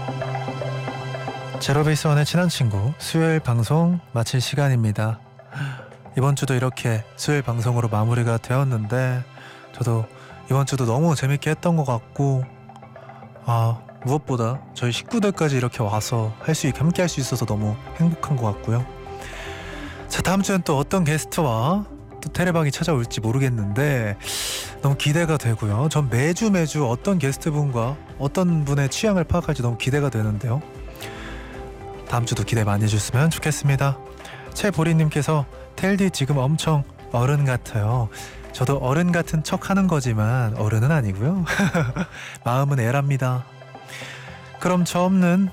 제로베이스원의 친한 친구 수요일 방송 마칠 시간입니다. 이번 주도 이렇게 수요일 방송으로 마무리가 되었는데 저도 이번 주도 너무 재밌게 했던 것 같고 무엇보다 저희 식구들까지 이렇게 와서 함께 할 수 있어서 너무 행복한 것 같고요. 자, 다음 주엔 또 어떤 게스트와 또 테레방이 찾아올지 모르겠는데 너무 기대가 되고요. 전 매주 어떤 게스트분과 어떤 분의 취향을 파악할지 너무 기대가 되는데요. 다음 주도 기대 많이 해주셨으면 좋겠습니다. 최보리님께서 텔디 지금 엄청 어른 같아요. 저도 어른 같은 척 하는 거지만 어른은 아니고요. 마음은 애랍니다. 그럼 저 없는